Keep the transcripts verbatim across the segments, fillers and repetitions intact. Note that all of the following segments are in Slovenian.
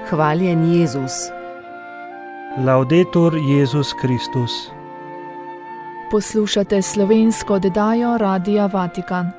Hvaljen Jezus. Laudetur Jezus Kristus. Poslušate slovensko oddajo Radia Vatikan.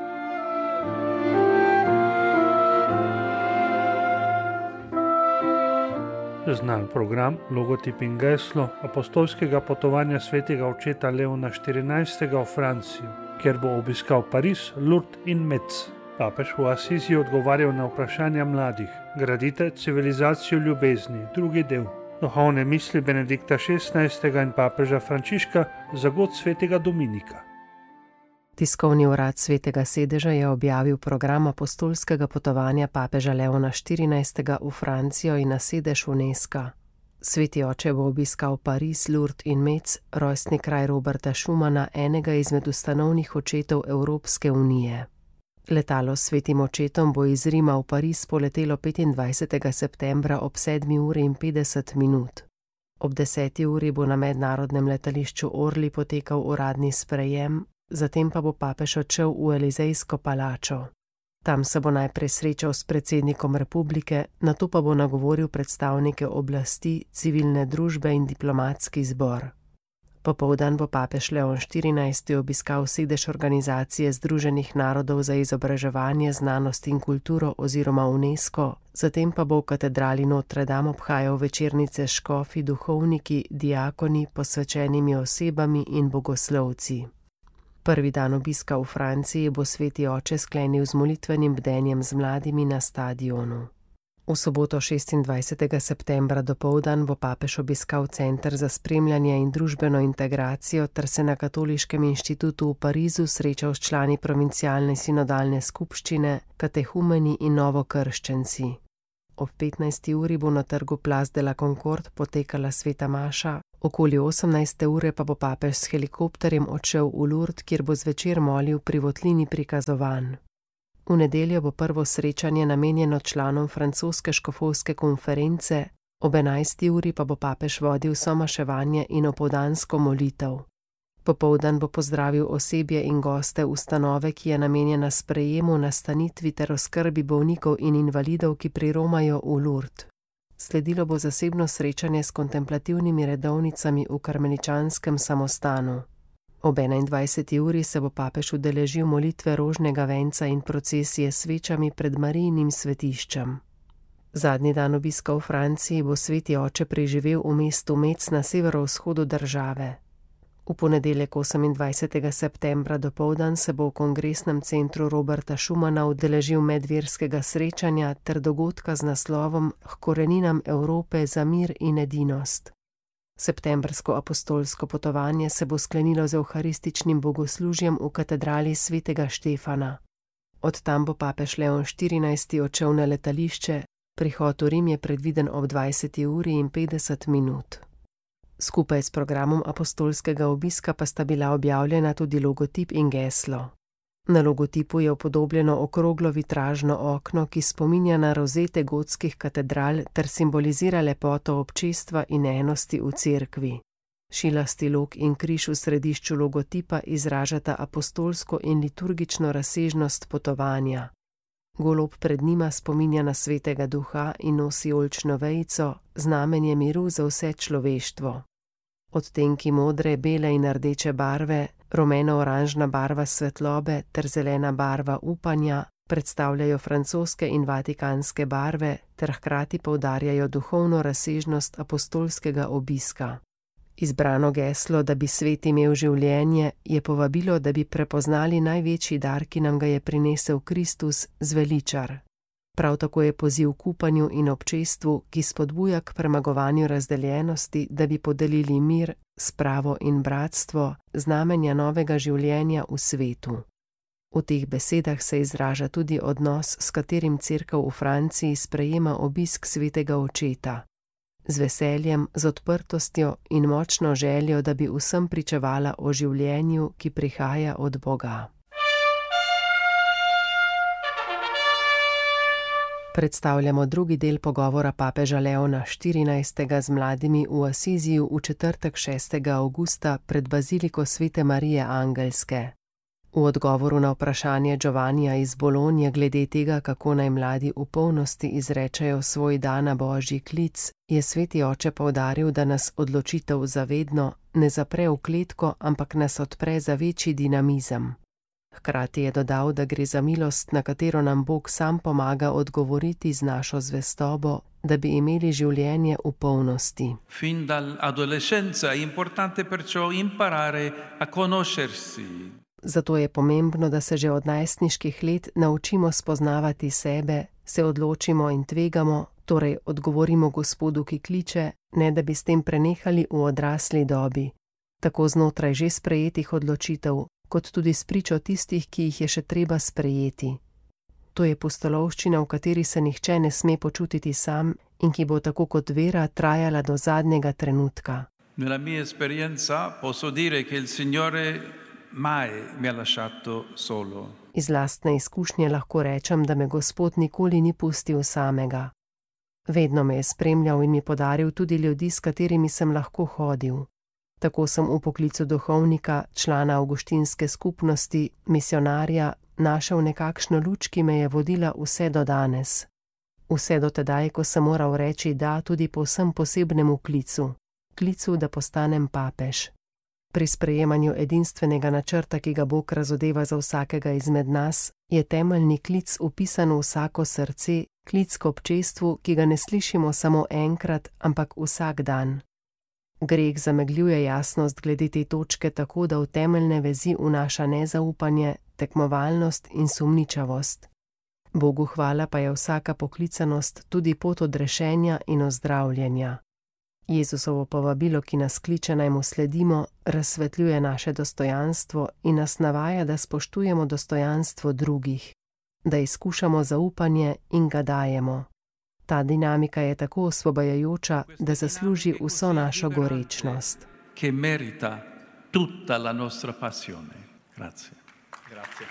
Znan program, logotip in geslo apostolskega potovanja svetega očeta Leona štirinajstega v Francijo, kjer bo obiskal Pariz, Lourdes in Metz. Papež v Asiziji odgovarjal na vprašanja mladih. Gradite civilizacijo ljubezni, drugi del. Duhovne misli Benedikta šestnajstega in papeža Frančiška za god svetega Dominika. Tiskovni urad Svetega sedeža je objavil program apostolskega potovanja papeža Leona štirinajstega v Francijo in na sedež Unesca. Sveti oče bo obiskal Pariz, Lourdes in Metz, rojstni kraj Roberta Schumana, enega izmed ustanovnih očetov Evropske unije. Letalo s svetim očetom bo iz Rima v Pariz poletelo petindvajsetega septembra ob sedmi uri in petdeset minut. Ob deseti uri bo na mednarodnem letališču Orly potekal uradni sprejem, zatem pa bo papež odšel v Elizejsko palačo. Tam se bo najprej srečal s predsednikom republike, nato pa bo nagovoril predstavnike oblasti, civilne družbe in diplomatski zbor. Popoldan bo papež Leon štirinajsti obiskal sedež Organizacije Združenih narodov za izobraževanje, znanost in kulturo oziroma UNESCO, zatem pa bo v katedrali Notre Dame obhajal večernice s škofi, duhovniki, diakoni, posvečenimi osebami in bogoslovci. Prvi dan obiska v Franciji bo sveti oče sklenil z molitvenim bdenjem z mladimi na stadionu. V soboto šestindvajsetega septembra dopoldan bo papež obiskal Center za spremljanje in družbeno integracijo ter se na Katoliškem inštitutu v Parizu srečal s člani provincialne sinodalne skupščine, katehumeni in novokrščenci. Ob petnajsti uri bo na trgu Place de la Concorde potekala sveta maša, okoli osemnajste ure pa bo papež s helikopterjem odšel v Lourdes, kjer bo zvečer molil pri votlini prikazovanj. V nedeljo bo prvo srečanje namenjeno članom francoske škofovske konference, ob enajsti uri pa bo papež vodil somaševanje in opoldansko molitev. Popoldan bo pozdravil osebje in goste ustanove, ki je namenjena sprejemu, nastanitvi ter oskrbi bolnikov in invalidov, ki priromajo v Lourdes. Sledilo bo zasebno srečanje s kontemplativnimi redovnicami v karmeličanskem samostanu. Ob enaindvajseti uri se bo papež udeležil molitve rožnega venca in procesije s svečami pred Marijinim svetiščem. Zadnji dan obiska v Franciji bo sveti oče preživel v mestu Metz na severovzhodu države. V ponedeljek osemindvajsetega septembra dopoldan se bo v kongresnem centru Roberta Schumana udeležil medverskega srečanja ter dogodka z naslovom H koreninam Evrope za mir in edinost. Septembrsko apostolsko potovanje se bo sklenilo z evharističnim bogoslužjem v katedrali svetega Štefana. Od tam bo papež Leon štirinajsti odšel na letališče, prihod v Rim je predviden ob dvajseti uri in petdeset minut. Skupaj s programom apostolskega obiska pa sta bila objavljena tudi logotip in geslo. Na logotipu je upodobljeno okroglo vitražno okno, ki spominja na rozete gotskih katedral ter simbolizira lepoto občestva in enosti v cerkvi. Šilasti lok in križ v središču logotipa izražata apostolsko in liturgično razsežnost potovanja. Golob pred njima spominja na svetega duha in nosi oljčno vejico, znamenje miru za vse človeštvo. Odtenki modre, bele in rdeče barve, rumeno-oranžna barva svetlobe ter zelena barva upanja predstavljajo francoske in vatikanske barve ter hkrati poudarjajo duhovno razsežnost apostolskega obiska. Izbrano geslo, da bi svet imel življenje, je povabilo, da bi prepoznali največji dar, ki nam ga je prinesel Kristus, zveličar. Prav tako je poziv k upanju in občestvu, ki spodbuja k premagovanju razdeljenosti, da bi podelili mir, spravo in bratstvo, znamenja novega življenja v svetu. V teh besedah se izraža tudi odnos, s katerim cerkev v Franciji sprejema obisk svetega očeta. Z veseljem, z odprtostjo in močno željo, da bi vsem pričevala o življenju, ki prihaja od Boga. Predstavljamo drugi del pogovora papeža Leona štirinajstega z mladimi v Asiziju v četrtek šestega avgusta pred baziliko Svete Marije Angelske. V odgovoru na vprašanje Giovannija iz Bolonje glede tega, kako naj mladi v polnosti izrečejo svoj da na božji klic, je sveti oče poudaril, da nas odločitev za vedno ne zapre v kletko, ampak nas odpre za večji dinamizem. Hkrati je dodal, da gre za milost, na katero nam Bog sam pomaga odgovoriti z našo zvestobo, da bi imeli življenje v polnosti. Fin dall'adolescenza è importante perciò imparare a conoscersi. Zato je pomembno, da se že od najstniških let naučimo spoznavati sebe, se odločimo in tvegamo, torej odgovorimo Gospodu, ki kliče, ne da bi s tem prenehali v odrasli dobi. Tako znotraj že sprejetih odločitev, kot tudi spričo tistih, ki jih je še treba sprejeti. To je pustolovščina, v kateri se nihče ne sme počutiti sam in ki bo tako kot vera trajala do zadnjega trenutka. Nella mia esperienza posso dire che il Signore mai mi ha lasciato solo. Iz lastne izkušnje lahko rečem, da me Gospod nikoli ni pustil samega. Vedno me je spremljal in mi podaril tudi ljudi, s katerimi sem lahko hodil. Tako sem v poklicu duhovnika, člana avguštinske skupnosti, misionarja, našel nekakšno luč, ki me je vodila vse do danes. Vse do tedaj, ko sem moral reči da tudi povsem posebnemu klicu, klicu, da postanem papež. Pri sprejemanju edinstvenega načrta, ki ga Bog razodeva za vsakega izmed nas, je temeljni klic vpisan v vsako srce, klic k občestvu, ki ga ne slišimo samo enkrat, ampak vsak dan. Greh zamegljuje jasnost glede te točke tako, da v temeljne vezi vnaša nezaupanje, tekmovalnost in sumničavost. Bogu hvala pa je vsaka poklicanost tudi pot odrešenja in ozdravljenja. Jezusovo povabilo, ki nas kliče naj mu sledimo, razsvetljuje naše dostojanstvo in nas navaja, da spoštujemo dostojanstvo drugih, da izkušamo zaupanje in ga dajemo. Ta dinamika je tako osvobajajoča, da zasluži vso našo gorečnost. Che merita tutta la nostra passione. Grazie. Grazie.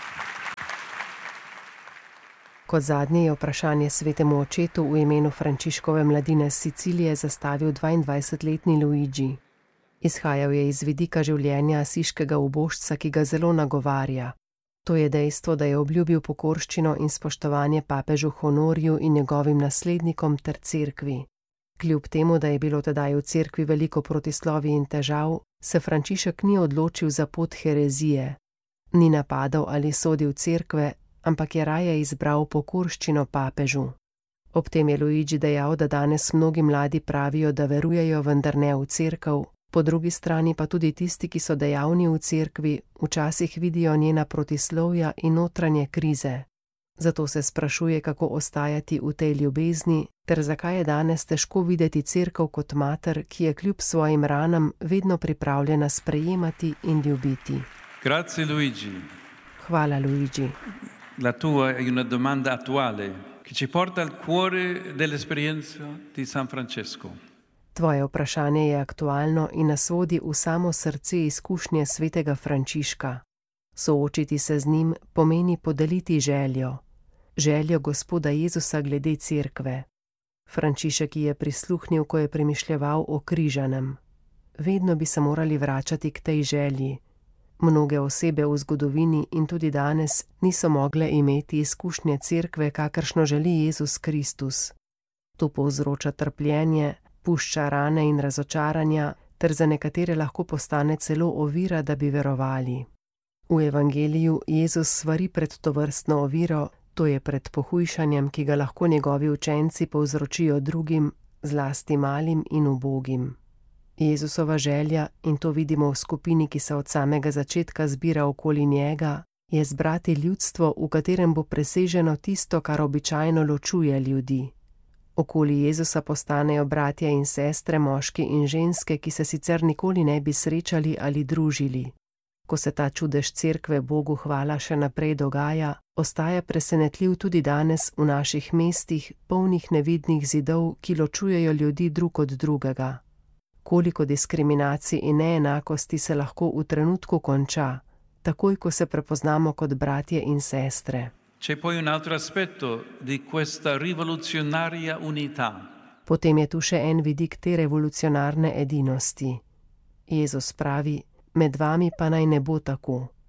Kot zadnje je vprašanje svetemu očetu v imenu Frančiškove mladine s Sicilije zastavil dvaindvajsetletni Luigi. Izhajal je iz vidika življenja asiškega ubožca, ki ga zelo nagovarja. To je dejstvo, da je obljubil pokorščino in spoštovanje papežu Honoriju in njegovim naslednikom ter cerkvi. Kljub temu, da je bilo tedaj v cerkvi veliko protislovij in težav, se Frančišek ni odločil za pot herezije. Ni napadal ali sodil cerkve, ampak je raje izbral pokorščino papežu. Ob tem je Luigi dejal, da danes mnogi mladi pravijo, da verujejo, vendar ne v cerkev, po drugi strani pa tudi tisti, ki so dejavni v cerkvi, včasih vidijo njena protislovja in notranje krize. Zato se sprašuje, kako ostajati v tej ljubezni, ter zakaj je danes težko videti cerkev kot mater, ki je kljub svojim ranam vedno pripravljena sprejemati in ljubiti. Grazie Luigi. Hvala Luigi. La tua è una domanda attuale che ci porta al cuore dell'esperienza di San Francesco. Tvoje vprašanje je aktualno in nas vodi v samo srce izkušnje svetega Frančiška. Soočiti se z njim pomeni podeliti željo. Željo Gospoda Jezusa glede cerkve. Frančišek ji je prisluhnil, ko je premišljeval o križanem. Vedno bi se morali vračati k tej želji. Mnoge osebe v zgodovini in tudi danes niso mogle imeti izkušnje cerkve, kakršno želi Jezus Kristus. To povzroča trpljenje, pušča rane in razočaranja, ter za nekatere lahko postane celo ovira, da bi verovali. V evangeliju Jezus svari pred tovrstno oviro, to je pred pohujšanjem, ki ga lahko njegovi učenci povzročijo drugim, zlasti malim in ubogim. Jezusova želja, in to vidimo v skupini, ki se od samega začetka zbira okoli njega, je zbrati ljudstvo, v katerem bo preseženo tisto, kar običajno ločuje ljudi. Okoli Jezusa postanejo bratje in sestre, moški in ženske, ki se sicer nikoli ne bi srečali ali družili. Ko se ta čudež cerkve Bogu hvala še naprej dogaja, ostaja presenetljiv tudi danes v naših mestih, polnih nevidnih zidov, ki ločujejo ljudi drug od drugega. Koliko diskriminacij in neenakosti se lahko v trenutku konča, takoj ko se prepoznamo kot bratje in sestre. C'è poi un altro aspetto di questa rivoluzionaria unità. Potem je tu še en vidik te revolucionarne edinosti. Jezus pravi, med vami pa naj ne bo tako.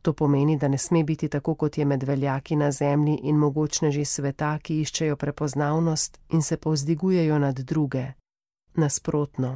To pomeni, da ne sme biti tako, kot je med veljaki na zemlji in mogočneži sveta, ki iščejo prepoznavnost in se povzdigujejo nad druge. Nasprotno,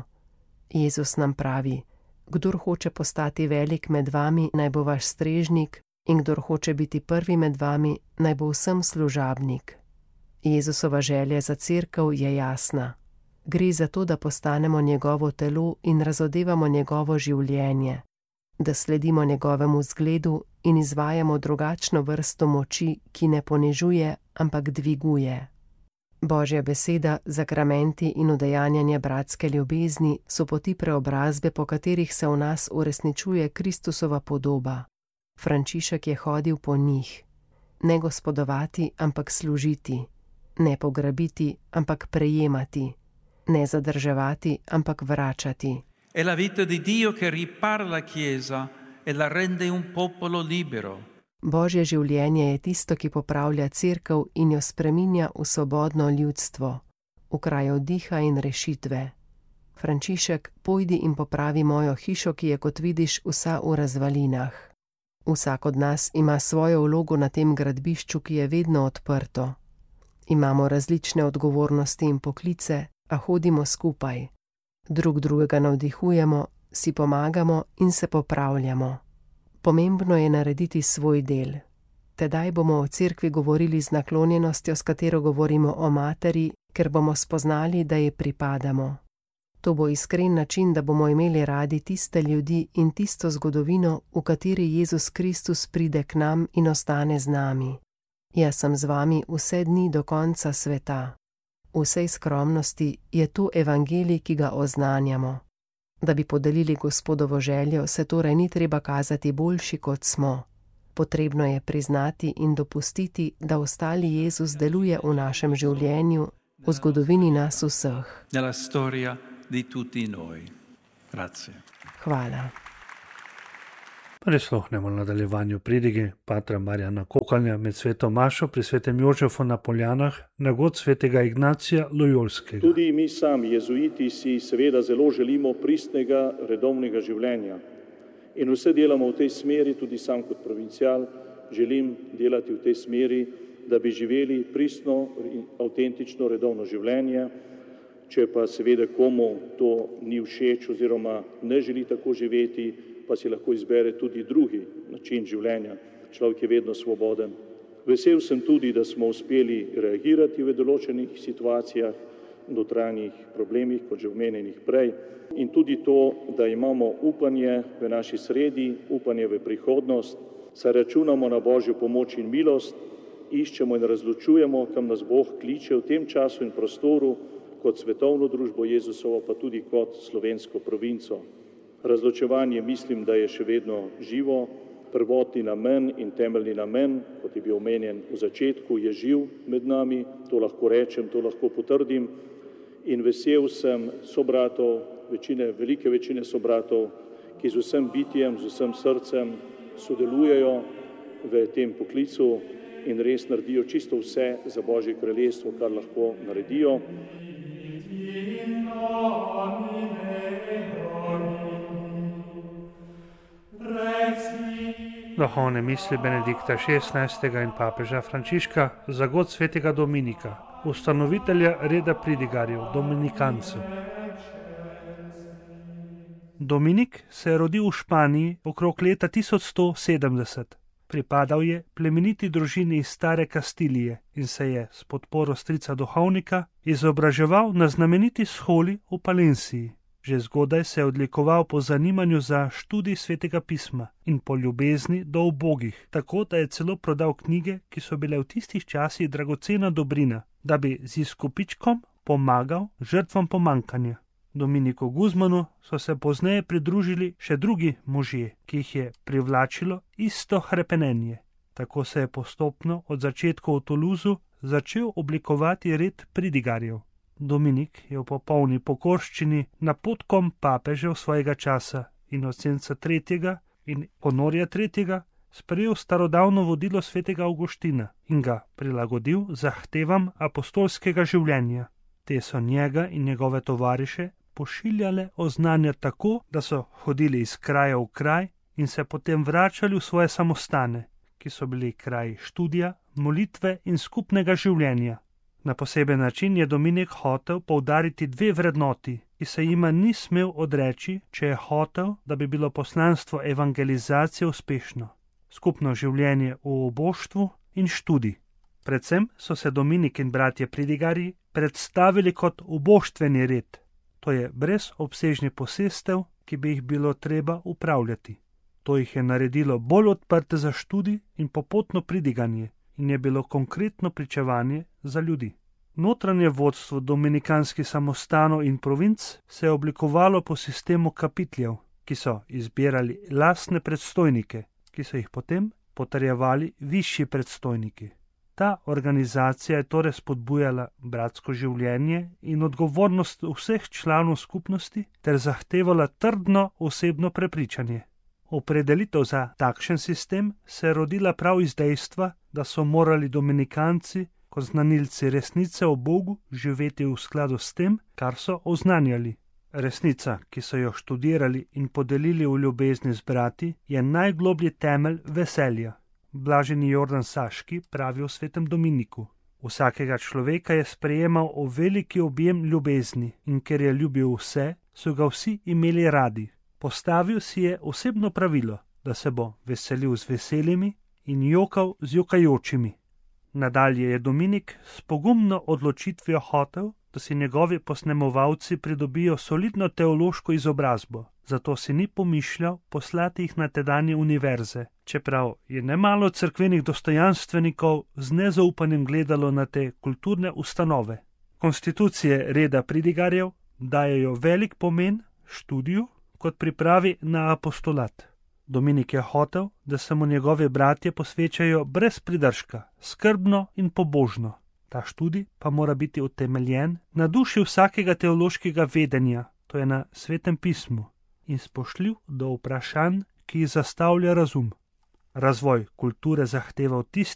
Jezus nam pravi: kdor hoče postati velik med vami, naj bo vaš strežnik, in kdor hoče biti prvi med vami, naj bo vsem služabnik. Jezusova želja za cerkev je jasna. Gre za to, da postanemo njegovo telo in razodevamo njegovo življenje, da sledimo njegovemu zgledu in izvajamo drugačno vrsto moči, ki ne ponižuje, ampak dviguje. Božja beseda, zakramenti in udejanjanje bratske ljubezni so poti preobrazbe, po katerih se v nas uresničuje Kristusova podoba. Frančišek je hodil po njih. Ne gospodovati, ampak služiti. Ne pograbiti, ampak prejemati. Ne zadrževati, ampak vračati. È la vita di Dio che ripara la Chiesa e la rende un popolo libero. Božje življenje je tisto, ki popravlja cerkev in jo spreminja v svobodno ljudstvo, v kraj vdiha in rešitve. Frančišek, pojdi in popravi mojo hišo, ki je, kot vidiš, vsa v razvalinah. Vsak od nas ima svojo vlogo na tem gradbišču, ki je vedno odprto. Imamo različne odgovornosti in poklice, a hodimo skupaj. Drug drugega navdihujemo, si pomagamo in se popravljamo. Pomembno je narediti svoj del. Tedaj bomo o cerkvi govorili z naklonjenostjo, s katero govorimo o materi, ker bomo spoznali, da ji pripadamo. To bo iskren način, da bomo imeli radi tiste ljudi in tisto zgodovino, v kateri Jezus Kristus pride k nam in ostane z nami. Jaz sem z vami vse dni do konca sveta. V vsej skromnosti je to evangelij, ki ga oznanjamo. Da bi podelili Gospodovo željo, se torej ni treba kazati boljši, kot smo. Potrebno je priznati in dopustiti, da ostali Jezus deluje v našem življenju, v zgodovini nas vseh. Nella storia di tutti noi. Grazie. Hvala. Prisluhnemo nadaljevanju pridige patra Marjana Kokalja med sveto mašo pri svetem Jožefu na Poljanah na god svetega Ignacija Lojolskega. Tudi mi sami, jezuiti, si seveda zelo želimo pristnega, redovnega življenja. In vse delamo v tej smeri, tudi sam kot provincial želim delati v tej smeri, da bi živeli pristno, avtentično, redovno življenje. Če pa seveda komu to ni všeč oziroma ne želi tako živeti, pa si lahko izbere tudi drugi način življenja. Človek je vedno svoboden. Vesel sem tudi, da smo uspeli reagirati v določenih situacijah, notranjih problemih, kot že omenjenih prej. In tudi to, da imamo upanje v naši sredi, upanje v prihodnost, saj računamo na Božjo pomoč in milost, iščemo in razločujemo, kam nas Bog kliče v tem času in prostoru, kot svetovno družbo Jezusovo, pa tudi kot slovensko provinco. Razločevanje mislim, da je še vedno živo, prvotni namen in temeljni namen, kot je bil omenjen v začetku, je živ med nami, to lahko rečem, to lahko potrdim in vesel sem sobratov, večine, velike večine sobratov, ki z vsem bitjem, z vsem srcem sodelujejo v tem poklicu in res naredijo čisto vse za Božje kraljestvo, kar lahko naredijo. Duhovne misli Benedikta šestnajstega in papeža Frančiška za god svetega Dominika, ustanovitelja reda pridigarjev, dominikancev. Dominik se je rodil v Španiji okrog leta tisoč sto sedemdeset. Pripadal je plemeniti družini iz stare Kastilije in se je s podporo strica duhovnika izobraževal na znameniti sholi v Palenciji. Že zgodaj se je odlikoval po zanimanju za študij svetega pisma in po ljubezni do ubogih, tako da je celo prodal knjige, ki so bile v tistih časih dragocena dobrina, da bi z izkupičkom pomagal žrtvam pomankanja. Dominiku Guzmanu so se pozneje pridružili še drugi možje, ki jih je privlačilo isto hrepenenje. Tako se je postopno od začetka v Toulouseu začel oblikovati red pridigarjev. Dominik je v popolni pokorščini napotkom papežev svojega časa Inocenca tretjega in Honorja tretjega sprejel starodavno vodilo svetega Avguština in ga prilagodil zahtevam apostolskega življenja. Te so njega in njegove tovariše pošiljale oznanja tako, da so hodili iz kraja v kraj in se potem vračali v svoje samostane, ki so bili kraji študija, molitve in skupnega življenja. Na poseben način je Dominik hotel poudariti dve vrednoti, ki se jima ni smel odreči, če je hotel, da bi bilo poslanstvo evangelizacije uspešno. Skupno življenje v oboštvu in študij. Predvsem so se Dominik in bratje pridigarji predstavili kot oboštveni red, to je brez obsežnih posestev, ki bi jih bilo treba upravljati. To jih je naredilo bolj odprte za študij in popotno pridiganje in je bilo konkretno pričevanje za ljudi. Notranje vodstvo dominikanskih samostanov in provinc se je oblikovalo po sistemu kapitljev, ki so izbirali lastne predstojnike, ki so jih potem potrjevali višji predstojniki. Ta organizacija je torej spodbujala bratsko življenje in odgovornost vseh članov skupnosti ter zahtevala trdno osebno prepričanje. Opredelitev za takšen sistem se je rodila prav iz dejstva, da so morali dominikanci kot znanilci resnice o Bogu živeti v skladu s tem, kar so oznanjali. Resnica, ki so jo študirali in podelili v ljubezni z brati, je najgloblji temelj veselja. Blaženi Jordan Saški pravi o svetem Dominiku. Vsakega človeka je sprejemal v veliki objem ljubezni in ker je ljubil vse, so ga vsi imeli radi. Postavil si je osebno pravilo, da se bo veselil z veselimi in jokal z jokajočimi. Nadalje je Dominik s pogumno odločitvijo hotel, da si njegovi posnemovalci pridobijo solidno teološko izobrazbo, zato si ni pomišljal poslati jih na tedanje univerze, čeprav je nemalo cerkvenih dostojanstvenikov z nezaupanjem gledalo na te kulturne ustanove. Konstitucije reda pridigarjev dajejo velik pomen študiju kot pripravi na apostolat. Dominik je hotel, da se mu njegovi bratje posvečajo brez pridržka, skrbno in pobožno. Ta študij pa mora biti utemeljen na duši vsakega teološkega vedenja, to je na Svetem pismu, in spoštljiv do vprašanj, ki jih zastavlja razum. Razvoj kulture zahteva v tisti